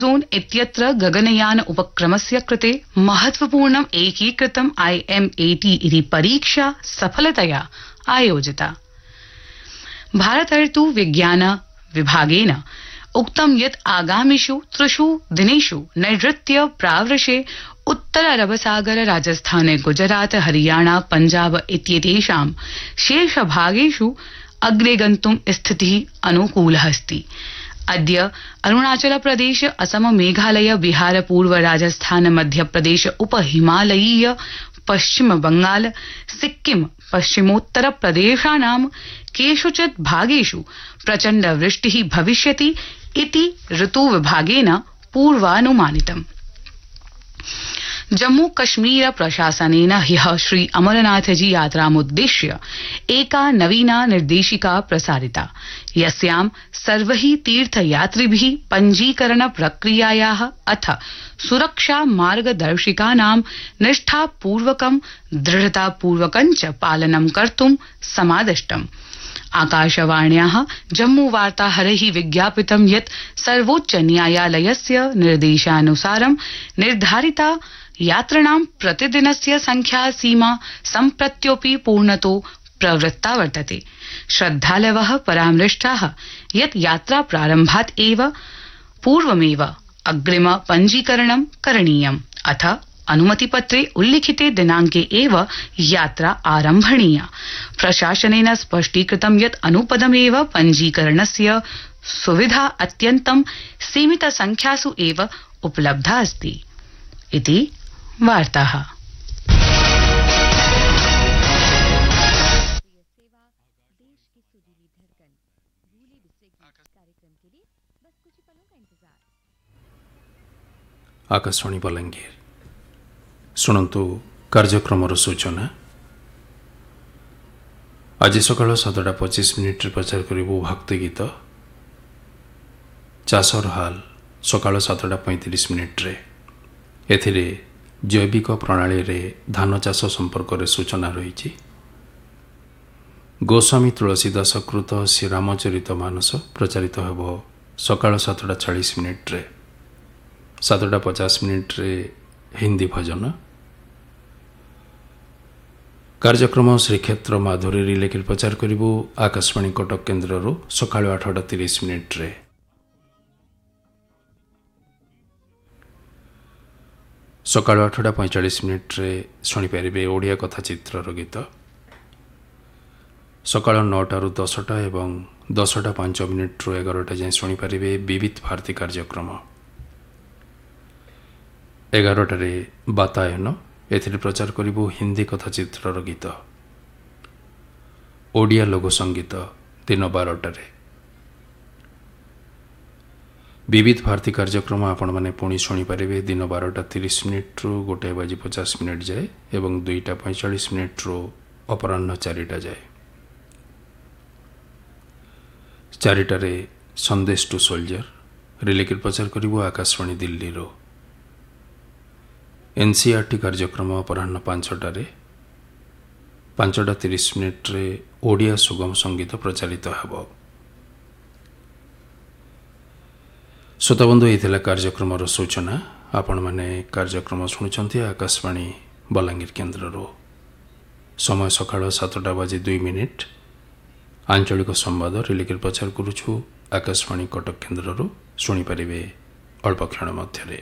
Zone इत्यत्र गगनयान उपक्रमस्य कृते महत्वपूर्णम् एकीकृतम् IMAT इति परीक्षा सफलतया आयोजिता। भारतर्तु विज्ञान विभागेन उक्तं यत् आगामिषु 3 दिनेषु नैऋत्य प्रावृषे उत्तर अरब सागर राजस्थान गुजरात हरियाणा पंजाब इत्येतेषां शेषभागेषु अग्रे गन्तुं स्थितिः अनुकूलः अस्ति। अद्य अरुणाचल प्रदेश असम मेघालय बिहार पूर्व राजस्थान मध्य प्रदेश उप हिमालयीय पश्चिम बंगाल सिक्किम पश्चिमोत्तर प्रदेशानां केषुचित् भागेषु प्रचण्ड वृष्टिः भविष्यति इति ऋतु विभागेन पूर्वानुमानितम्। जम्मू कश्मीर प्रशासनेन ह्यः श्री अमरनाथजी यात्रामुद्दिश्य एका नवीना निर्देशिका प्रसारिता, यस्यां सर्वैः तीर्थयात्रिभिः पञ्जीकरण प्रक्रियायाः अथ सुरक्षा मार्गदर्शिकानां निष्ठापूर्वकं दृढतापूर्वकं च पालनं कर्तुं समादिष्टम्। आकाशवाण्याः जम्मू वार्ताहरैः विज्ञापितं यत् सर्वोच्च न्यायालयस्य निर्देशानुसारं निर्धारिता यात्रिणां प्रतिदिनस्य संख्या सीमा सम्प्रत्योऽपि पूर्णतो प्रवृत्ता वर्तते। श्रद्धालवः परामृष्टाः यत् यात्रा प्रारम्भात् एव पूर्वमेव अग्रिम पञ्जीकरणं करणीयम् अथ अनुमतिपत्रे उल्लिखिते दिनांके एव यात्रा आरम्भणीया। प्रशासनेन स्पष्टीकृतं यत् अनुपदमेव पञ्जीकरणस्य सुविधा अत्यन्तं सीमित संख्यासु एव उपलब्धा अस्ति इति वार्ताः। आकाशवाणी बलांगीर शुणु कार्यक्रम सूचना। आज सकाल 7:25 प्रचार करूँ भक्ति गीत चाषर हाल सकाल 7:35 एथिरे जैविक प्रणाली रे धान चाष संपर्क में सूचना रही। गोस्वामी तुलसीदास कृत श्री रामचरित मानस प्रचारित होब सकाल 7:40 7:50 हिंदी भजन कार्यक्रम श्रीक्षेत्र माधुरी रिलेकिल प्रचार करूँ आकाशवाणी कटक केन्द्र सकाल 8:30 सकाल 8:45 शुणिपारे ओडिया कथाचित्र गीत सकाल 9 ରୁ 10 एवं 10:05 ରୁ 11 जाए शुणिपारे विविध भारती कार्यक्रम 11 बातायन एथिरे प्रचार करूँ हिंदी कथाचित्र गीत ओडिया लोक संगीत दिन 12 विविध भारती कार्यक्रम आपण मैंने पुणी शुणिपारे दिन 12:30 ରୁ 1:50 जाए एवं 2:45 ରୁ अपराह्न 4टा जाए 4टारे संदेश टू सोल्जर रिलेकिल प्रचार करूँ आकाशवाणी दिल्ली रो एनसीईआरटी कार्यक्रम अपराह्न 5टारे 5:30 ओडिया सुगम संगीत प्रचारित हेब। श्रोताबंधु ये कार्यक्रम सूचना आपण मैंने कार्यक्रम शुणुंट आकाशवाणी बलांगीर केन्द्र समय सकाळ 7:02 आंचलिक संवाद रिलेकिल प्रचार करुछु आकाशवाणी कटक केन्द्र शुणिपारे अल्प क्षण मध्य।